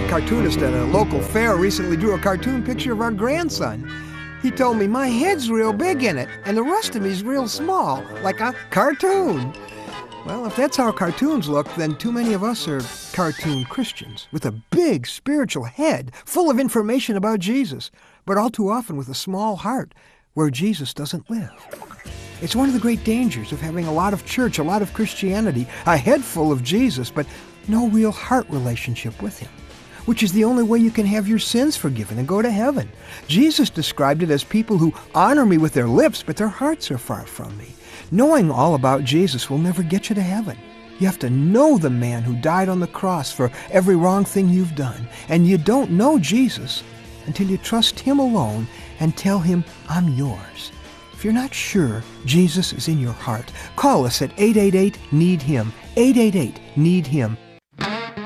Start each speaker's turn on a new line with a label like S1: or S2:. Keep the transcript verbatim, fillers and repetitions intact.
S1: cartoonist at a local fair recently drew a cartoon picture of our grandson. He told me my head's real big in it, and the rest of me's real small, like a cartoon. Well, if that's how cartoons look, then too many of us are cartoon Christians, with a big spiritual head full of information about Jesus, but all too often with a small heart where Jesus doesn't live. It's one of the great dangers of having a lot of church, a lot of Christianity, a head full of Jesus, but no real heart relationship with him, which is the only way you can have your sins forgiven and go to heaven. Jesus described it as people who honor me with their lips, but their hearts are far from me. Knowing all about Jesus will never get you to heaven. You have to know the man who died on the cross for every wrong thing you've done, and you don't know Jesus until you trust him alone and tell him, I'm yours. If you're not sure Jesus is in your heart, call us at eight eight eight, need him, eight eight eight, need him.